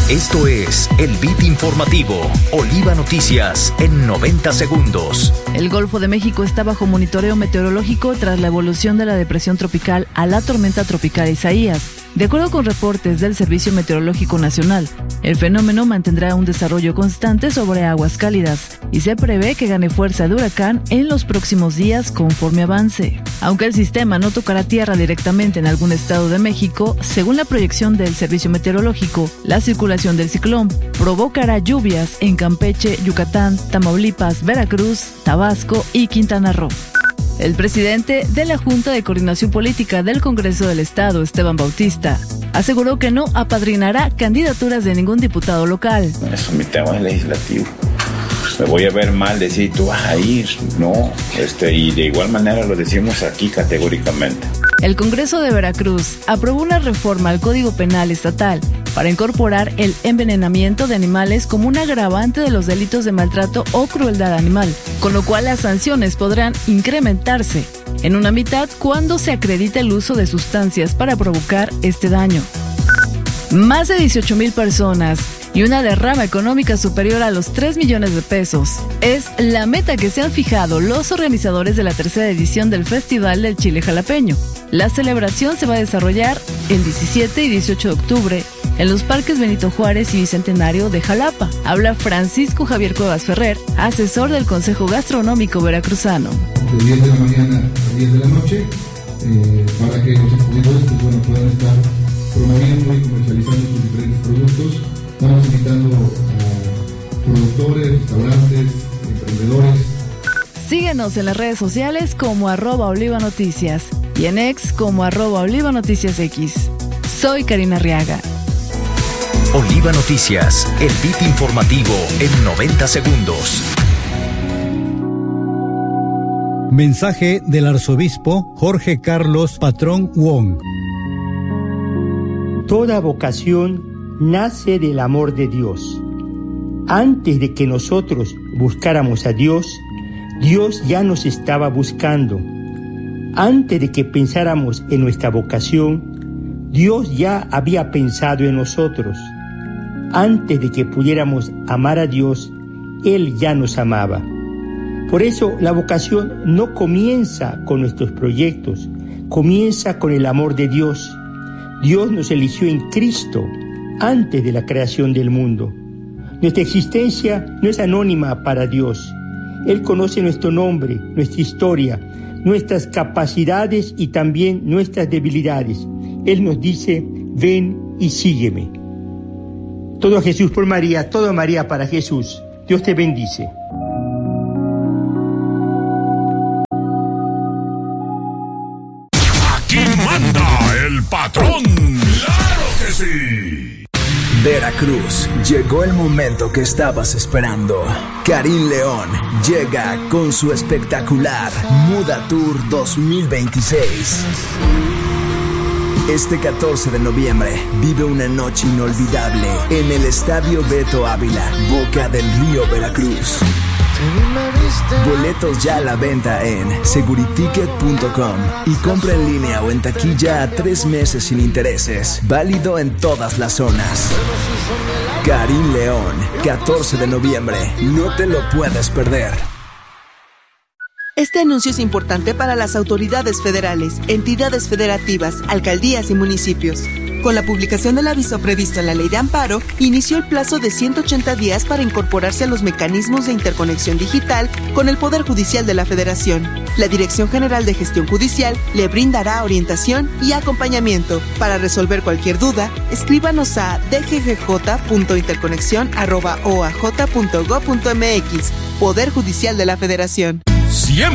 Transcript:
Esto es el Beat Informativo, Oliva Noticias en 90 segundos. El Golfo de México está bajo monitoreo meteorológico tras la evolución de la depresión tropical a la tormenta tropical Isaías. De acuerdo con reportes del Servicio Meteorológico Nacional, el fenómeno mantendrá un desarrollo constante sobre aguas cálidas y se prevé que gane fuerza de huracán en los próximos días conforme avance. Aunque el sistema no tocará tierra directamente en algún estado de México, según la proyección del Servicio Meteorológico, la circulación del ciclón provocará lluvias en Campeche, Yucatán, Tamaulipas, Veracruz, Tabasco y Quintana Roo. El presidente de la Junta de Coordinación Política del Congreso del Estado, Esteban Bautista, aseguró que no apadrinará candidaturas de ningún diputado local. Eso es mi tema legislativo. Me voy a ver mal decir, tú vas a ir, no, y de igual manera lo decimos aquí categóricamente. El Congreso de Veracruz aprobó una reforma al Código Penal Estatal para incorporar el envenenamiento de animales como un agravante de los delitos de maltrato o crueldad animal, con lo cual las sanciones podrán incrementarse en una mitad cuando se acredite el uso de sustancias para provocar este daño. Más de 18,000 personas y una derrama económica superior a los 3 millones de pesos es la meta que se han fijado los organizadores de la tercera edición del Festival del Chile Jalapeño. La celebración se va a desarrollar el 17 y 18 de octubre en los parques Benito Juárez y Bicentenario de Jalapa. Habla Francisco Javier Cuevas Ferrer, asesor del Consejo Gastronómico Veracruzano. De 10 de la mañana a 10 de la noche, para que los expositores puedan estar promoviendo y comercializando sus diferentes productos. Estamos invitando a productores, restaurantes, emprendedores. Síguenos en las redes sociales como @Oliva Noticias y en X como @Oliva Noticias X. Soy Karina Arriaga. Oliva Noticias, el beat informativo en 90 segundos. Mensaje del arzobispo Jorge Carlos Patrón Wong. Toda vocación nace del amor de Dios. Antes de que nosotros buscáramos a Dios, Dios ya nos estaba buscando. Antes de que pensáramos en nuestra vocación, Dios ya había pensado en nosotros. Antes de que pudiéramos amar a Dios, Él ya nos amaba. Por eso la vocación no comienza con nuestros proyectos, comienza con el amor de Dios. Dios nos eligió en Cristo antes de la creación del mundo. Nuestra existencia no es anónima para Dios. Él conoce nuestro nombre, nuestra historia, nuestras capacidades y también nuestras debilidades. Él nos dice, ven y sígueme. Todo a Jesús por María, todo a María para Jesús. Dios te bendice. Aquí manda el patrón. ¡Claro que sí! Veracruz, llegó el momento que estabas esperando. Karim León llega con su espectacular Muda Tour 2026. Este 14 de noviembre vive una noche inolvidable en el Estadio Beto Ávila, Boca del Río, Veracruz. Boletos ya a la venta en seguriticket.com y compra en línea o en taquilla a 3 meses sin intereses. Válido en todas las zonas. Karim León, 14 de noviembre. No te lo puedes perder. Este anuncio es importante para las autoridades federales, entidades federativas, alcaldías y municipios. Con la publicación del aviso previsto en la Ley de Amparo, inició el plazo de 180 días para incorporarse a los mecanismos de interconexión digital con el Poder Judicial de la Federación. La Dirección General de Gestión Judicial le brindará orientación y acompañamiento. Para resolver cualquier duda, escríbanos a dggj.interconexion@oaj.gov.mx. Poder Judicial de la Federación. Siempre